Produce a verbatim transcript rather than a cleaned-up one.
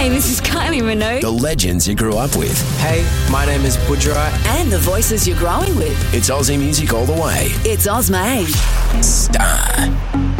Hey, this is Kylie Minogue. The legends you grew up with. Hey, my name is Budra. And the voices you're growing with. It's Aussie music all the way. It's Ozmade. Star.